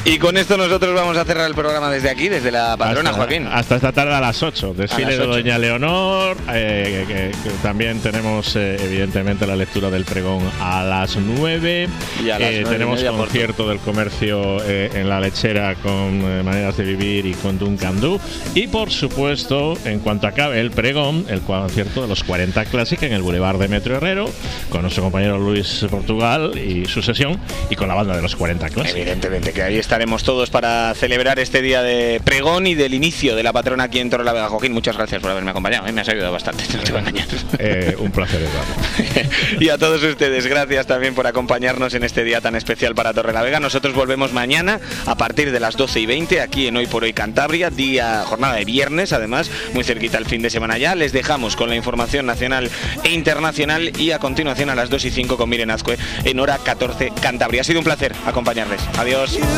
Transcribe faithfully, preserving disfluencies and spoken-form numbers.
Y con esto nosotros vamos a cerrar el programa desde aquí, desde la patrona, hasta, Joaquín. Hasta esta tarde a las ocho. Desfile de Doña Leonor. Eh, que, que, que también tenemos, eh, evidentemente, la lectura del pregón a las nueve. Y a las eh, nueve tenemos media, concierto del comercio eh, en la lechera con eh, Maneras de Vivir y con Duncan Du. Y, por supuesto, en cuanto acabe el pregón, el concierto de los cuarenta Classic en el Boulevard de Metro Herrero, con nuestro compañero Luis Portugal y su sesión, y con la banda de los cuarenta Classic. Evidentemente, que ahí estaremos todos para celebrar este día de pregón y del inicio de la patrona aquí en Torrelavega. Joaquín, muchas gracias por haberme acompañado, ¿eh? Me has ayudado bastante, no te voy a engañar. Eh, un placer, Eduardo. Y a todos ustedes, gracias también por acompañarnos en este día tan especial para Torrelavega. Nosotros volvemos mañana a partir de las doce y veinte aquí en Hoy por Hoy Cantabria, día jornada de viernes, además, muy cerquita el fin de semana ya. Les dejamos con la información nacional e internacional y a continuación a las dos y cinco con Miren Azcue en Hora catorce Cantabria. Ha sido un placer acompañarles. Adiós.